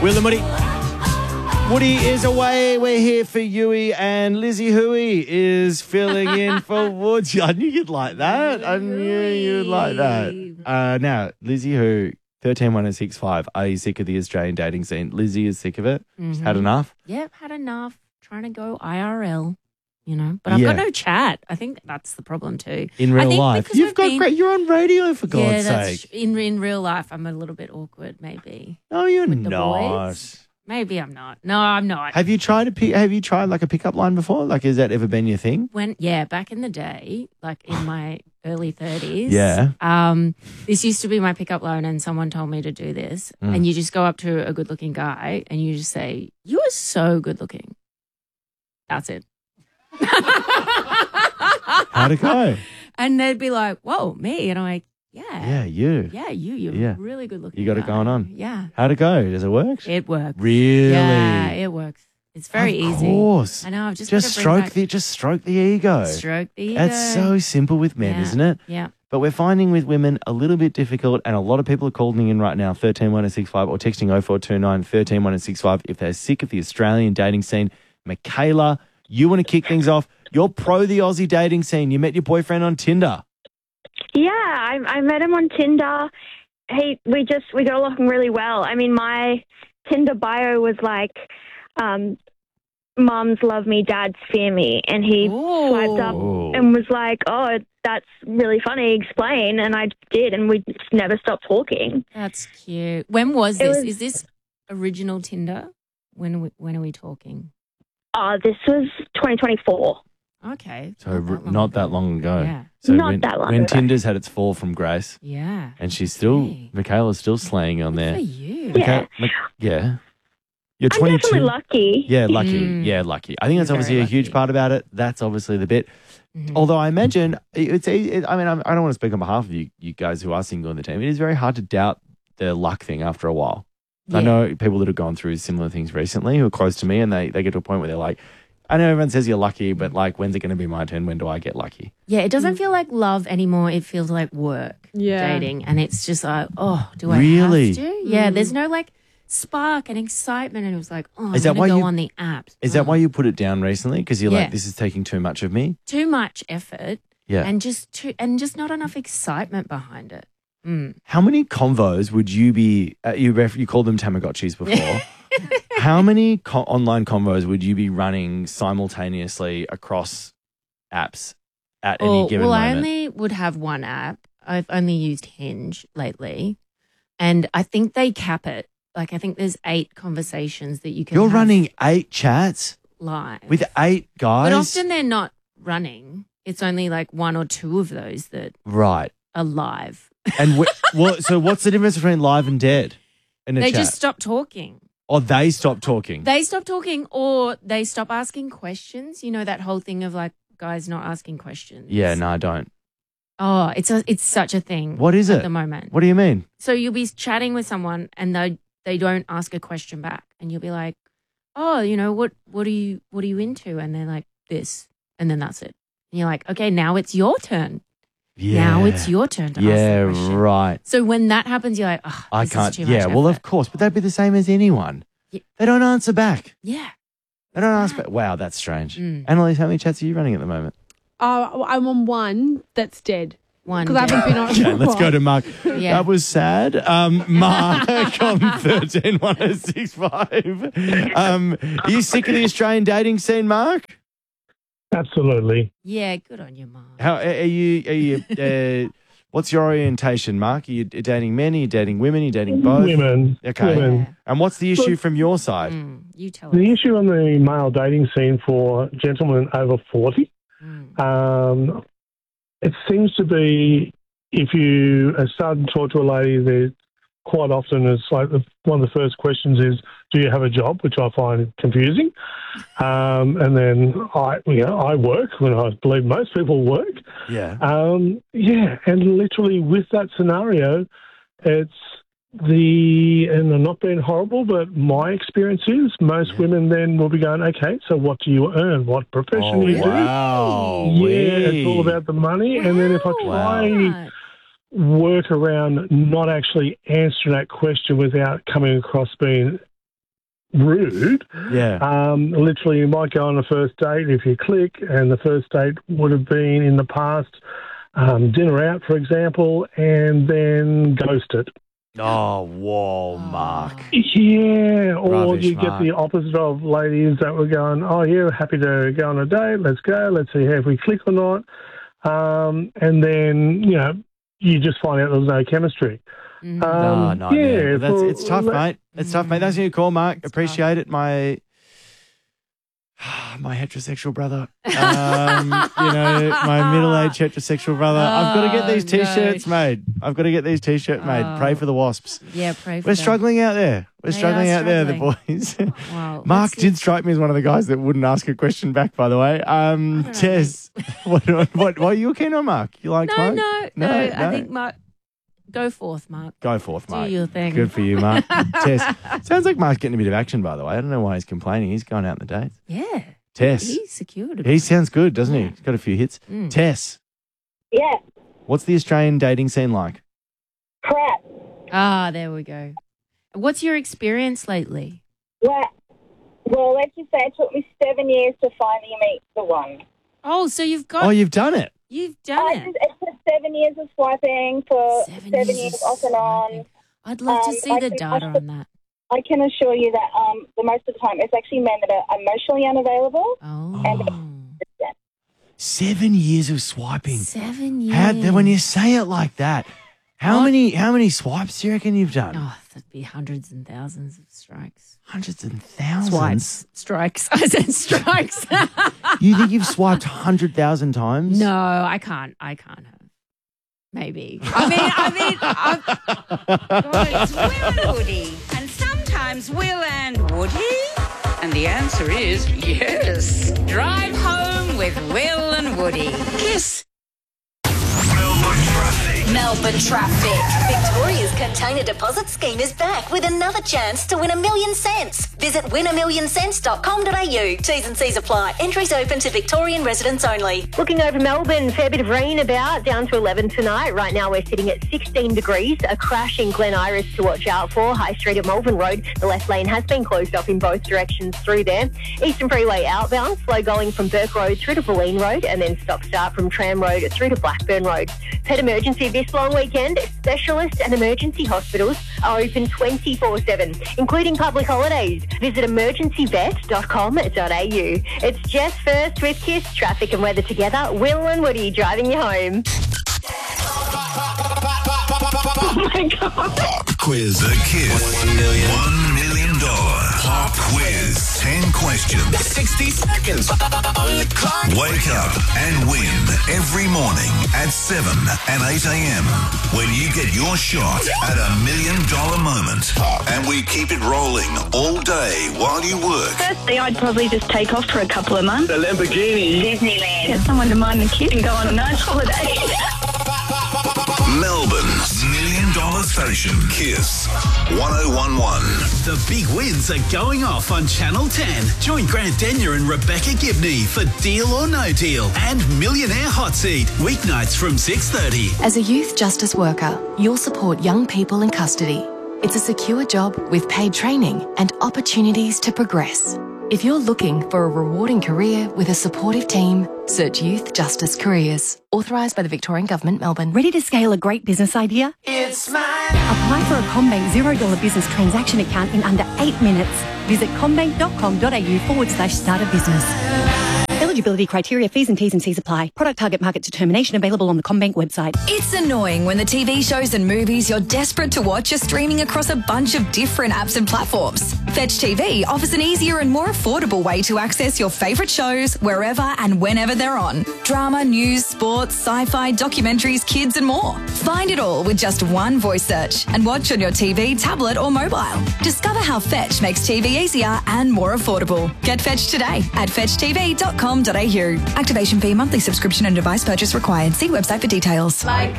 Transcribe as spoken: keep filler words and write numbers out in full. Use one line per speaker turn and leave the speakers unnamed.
Will and Woody. Woody is away. We're here for Yui, and Lizzie Hui is filling in for Woods. I knew you'd like that. I knew you'd like that. Uh, now, Lizzie Hui, thirteen one oh six five. Are you sick of the Australian dating scene? Lizzie is sick of it.
Mm-hmm.
She's had enough.
Yep, had enough. Trying to go I R L, you know. But I've
Yeah.
got no chat. I think that's the problem too.
In
I
real
think
life,
because
you've
we've
got
been-
great. You're on radio, for God's
yeah, that's
sake.
in in real life. I'm a little bit awkward, maybe.
No, you're
with the
not.
boys. Maybe I'm not. No, I'm not.
Have you tried a pick, Have you tried like a pickup line before? Like, has that ever been your thing?
When yeah, back in the day, like in my early thirties.
Yeah.
Um, this used to be my pickup line, and someone told me to do this.
Mm.
And you just go up to a good-looking guy, and you just say, "You are so good-looking." That's it.
How'd it go?
And they'd be like, "Whoa, me?" And I'm like, "Yeah,
Yeah, you.
yeah, you, you're
Yeah.
really good-looking.
You got it
guy."
going on.
Yeah,
How'd it go? Does it work?
it works.
Really?
Yeah, it works. It's very
of
easy.
Of course.
I know. I've just
Just
gotta bring
stroke
back-
the just stroke the ego.
stroke the ego.
That's so simple with men,
Yeah.
isn't it?
Yeah.
But we're finding with women a little bit difficult, and a lot of people are calling in right now, thirteen one oh six five, or texting oh four two nine, thirteen one oh six five if they're sick of the Australian dating scene. Michaela, you want to kick things off. You're pro the Aussie dating scene. You met your boyfriend on Tinder.
Yeah, I, I met him on Tinder. He, we just, we got along really well. I mean, my Tinder bio was like, um, mums love me, dads fear me. And he
Ooh.
swiped up
Ooh.
and was like, oh, that's really funny, explain. And I did, and we just never stopped talking.
That's cute. When was
It
this?
was-
Is this original Tinder? When are we, when are we talking?
Oh, this was twenty twenty-four.
Okay.
So r- not that long ago.
Yeah.
So
Not
when,
that long
when
ago.
Tinder's had its fall from grace,
Yeah.
and she's still,
Hey.
Michaela's still slaying on
Good
there.
for you.
Yeah.
Micha- Mi- yeah. You're
I'm
twenty-two.
definitely lucky.
Yeah, lucky.
Mm.
Yeah, lucky. I think that's
You're
obviously
very
a huge
lucky.
part about it. That's obviously the bit.
Mhm.
Although I imagine it's. It, I mean, I'm, I don't want to speak on behalf of you, you guys who are single in the team. It is very hard to doubt the luck thing after a while. I
Yeah.
know people that have gone through similar things recently who are close to me, and they, they get to a point where they're like, I know everyone says you're lucky, but like, when's it going to be my turn? When do I get lucky?
Yeah, it doesn't feel like love anymore. It feels like work,
Yeah.
dating. And it's just like, oh, do I
Really?
have to? Yeah, there's no like spark and excitement. And it was like, oh, I'm
Is that
going
why
to go
you-
on the apps.
Is that
Oh.
why you put it down recently? Because you're
Yeah.
like, this is taking too much of me?
Too much effort
Yeah.
and just too, and just not enough excitement behind it. Mm.
How many convos would you be, uh, you, ref, you called them Tamagotchis before. How many co- online convos would you be running simultaneously across apps at any
Well,
given
well I
moment?
only would have one app. I've only used Hinge lately. And I think they cap it. Like, I think there's eight conversations that you can
You're
have
running eight chats
live.
with eight guys?
But often they're not running. It's only like one or two of those that
Right.
are live.
And wh- what, so what's the difference between live and dead in a
They
chat?
just stop talking.
or they stop talking?
They stop talking or they stop asking questions. You know, that whole thing of like guys not asking questions.
yeah, no, I don't.
Oh, it's a, it's such a thing.
What is
at
it?
the moment?
What do you mean?
So you'll be chatting with someone and they they don't ask a question back, and you'll be like, "Oh, you know what? What are you what are you into?" And they're like, "This," and then that's it. And you're like, "Okay, now it's your turn.
Yeah.
Now it's your turn to ask
Yeah,
the question."
right.
So when that happens, you're like, "Oh,
I
this
can't.
Is too much
Yeah, well, of
effort."
course, but that'd be the same as anyone.
Yeah.
They don't answer back.
Yeah.
They don't answer back. Wow, that's strange.
Mm.
Annalise, how many chats are you running at the moment?
Uh, I'm on one that's dead.
One.
Because I haven't been on
Okay, let's go to Mark.
Yeah.
That was sad. Um, Mark on thirteen one oh six five. Um, are you sick of the Australian dating scene, Mark?
Absolutely.
Yeah, good on you, Mom.
How are you? Are you? Uh, what's your orientation, Mark? Are you dating men? Are you dating women? Are you dating both?
Women.
Okay.
Women.
And what's the issue from your side?
Mm, you tell
The
us.
issue on the male dating scene for gentlemen over forty,
Mm.
um, it seems to be if you are starting to talk to a lady, there quite often it's like the, one of the first questions is, "Do you have a job?" Which I find confusing. Um, and then I, you know, I work when I believe most people work.
Yeah.
Um, yeah, and literally with that scenario, it's the, and I'm not being horrible, but my experience is most
Yeah.
women then will be going, okay, so what do you earn? What profession
Oh,
do you
wow.
do? Yeah, it's all
Wee.
about the money. And then if I try
Right.
work around not actually answering that question without coming across being rude.
Yeah.
Um, literally, you might go on a first date if you click, and the first date would have been in the past um, dinner out, for example, and then ghost it.
Oh, whoa, Mark.
Yeah, or
Rubbish,
you get
Mark.
the opposite of ladies that were going, oh, yeah, happy to go on a date, let's go, let's see if we click or not. Um, and then, you know, you just find out there's no chemistry.
Mm.
Um,
Oh, no,
yeah,
man. That's,
for-
it's tough, mate. It's tough, mate. Thanks for your call, Mark.
It's
Appreciate it. My my heterosexual brother. Um, you know, my middle-aged heterosexual brother. I've got to get these
Oh, no.
T-shirts made. I've got to get these T-shirts made.
Oh.
Pray for the wasps.
Yeah, pray for
We're
them.
struggling out there. We're
They
struggling
are
out there, the
struggling.
boys.
Wow.
Mark
Let's
did strike me as one of the guys that wouldn't ask a question back, by the way. Um,
don't know.
Tess, what, what, what, what are you keen on, Mark? You like
No,
Mark?
no, no, I think Mark, go forth, Mark.
Go forth, Mark.
Do your thing.
Good for you, Mark. Tess, sounds like Mark's getting a bit of action, by the way. I don't know why he's complaining. He's going out on the dates.
Yeah.
Tess,
He secured it.
he sounds good, doesn't he?
Yeah.
He's got a few hits.
Mm.
Tess,
Yeah,
what's the Australian dating scene like?
crap.
Ah, there we go. What's your experience lately?
Well, well, let's just say it took me seven years to finally meet the one.
Oh, so you've got,
Oh, you've done it.
you've
I
done
just,
it.
it took seven years of swiping for
Seven
seven,
years
years,
of
off and on.
swiping. I'd love to
Um,
see
I
the
think
data
I should-
on that.
I can assure you that um, the most of the time it's actually men that are emotionally unavailable.
Oh.
Seven years of swiping.
Seven years.
How, when you say it like that, how
What?
many how many swipes do you reckon you've done?
Oh, that'd be hundreds and thousands of strikes.
Hundreds and thousands.
Swipes. Strikes. I said strikes.
You think you've swiped hundred thousand times?
No, I can't. I can't have. Maybe. I mean, I mean, I, God,
It's Will and Woody. And sometimes Will and Woody. And the answer is yes. Drive home with Will and Woody. Kiss.
Melbourne traffic.
Melbourne traffic. Victoria's container deposit scheme is back with another chance to win a million cents. Visit win a million cents dot com dot a u. T's and C's apply. Entries open to Victorian residents only.
Looking over Melbourne, fair bit of rain about, down to eleven tonight. Right now we're sitting at sixteen degrees. A crash in Glen Iris to watch out for. High Street at Malvern Road. The left lane has been closed off in both directions through there. Eastern Freeway outbound, slow going from Burke Road through to Bulleen Road and then stop start from Tram Road through to Blackburn Road. Pet emergency this long weekend. Specialist and emergency hospitals are open twenty-four seven, including public holidays. Visit emergency vet dot com dot a u. It's Jess first with Kiss, traffic and weather together. Will and Woody driving you home.
Oh, my God.
Pop quiz. The Kiss. One million. One million dollar pop quiz. Ten questions. Sixty seconds. Wake up and win every morning at seven and eight a.m. when you get your shot at a million dollar moment. And we keep it rolling all day while you work.
Firstly, I'd probably just take off for a couple of months.
A Lamborghini.
Disneyland. Get someone to mind the kid and go on a nice holiday.
Melbourne's million dollar station. Kiss one oh one one.
The big wins are going off on Channel ten. Join Grant Denyer and Rebecca Gibney for Deal or No Deal and Millionaire Hot Seat, weeknights from six thirty.
As a youth justice worker, you'll support young people in custody. It's a secure job with paid training and opportunities to progress. If you're looking for a rewarding career with a supportive team, search Youth Justice Careers. Authorised by the Victorian Government, Melbourne.
Ready to scale a great business idea?
It's mine.
Apply for a CommBank zero dollar business transaction account in under eight minutes. Visit commbank dot com dot a u forward slash start a business. Eligibility criteria, fees and T's and C's apply. Product target market determination available on the CommBank website.
It's annoying when the T V shows and movies you're desperate to watch are streaming across a bunch of different apps and platforms. Fetch T V offers an easier and more affordable way to access your favourite shows wherever and whenever they're on. Drama, news, sports, sci-fi, documentaries, kids and more. Find it all with just one voice search and watch on your T V, tablet or mobile. Discover how Fetch makes T V easier and more affordable. Get Fetch today at fetch t v dot com dot a u. Activation fee, monthly subscription and device purchase required. See website for details.